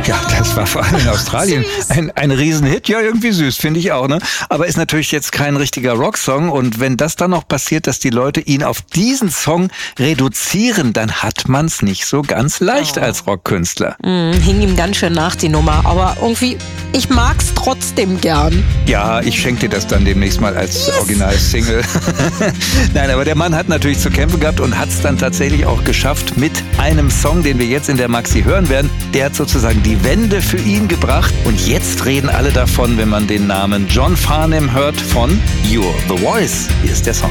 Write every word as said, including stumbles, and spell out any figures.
Ja, das war vor allem in Australien ein, ein Riesenhit. Ja, irgendwie süß, finde ich auch, ne? Aber ist natürlich jetzt kein richtiger Rocksong. Und wenn das dann noch passiert, dass die Leute ihn auf diesen Song reduzieren, dann hat man's nicht so ganz leicht oh. als Rockkünstler. Mm, hing ihm ganz schön nach, die Nummer. Aber irgendwie, ich mag's trotzdem gern. Ja, ich schenke dir das dann demnächst mal als yes. Original-Single. Nein, aber der Mann hat natürlich zu kämpfen gehabt und hat's dann tatsächlich auch geschafft mit einem Song, den wir jetzt in der Maxi hören werden. Der hat sozusagen die Wende für ihn gebracht und jetzt reden alle davon, wenn man den Namen John Farnham hört von You're the Voice. Hier ist der Song.